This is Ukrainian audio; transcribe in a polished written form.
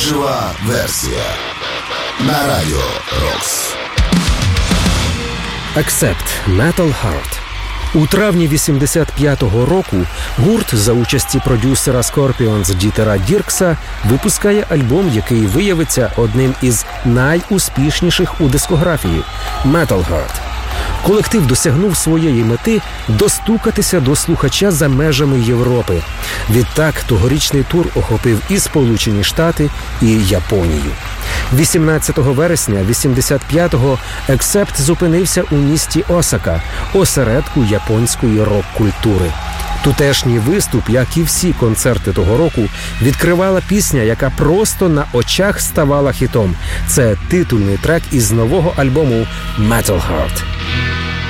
Жива версія на Радіо Рокс. Accept – Metal Heart. У травні 85-го року гурт за участі продюсера Scorpions Дітера Діркса випускає альбом, який виявиться одним із найуспішніших у дискографії – Metal Heart. Колектив досягнув своєї мети достукатися до слухача за межами Європи. Відтак тогорічний тур охопив і Сполучені Штати, і Японію. 18 вересня 85-го Accept зупинився у місті Осака, осередку японської рок-культури. Тутешній виступ, як і всі концерти того року, відкривала пісня, яка просто на очах ставала хітом. Це титульний трек із нового альбому «Metal Heart».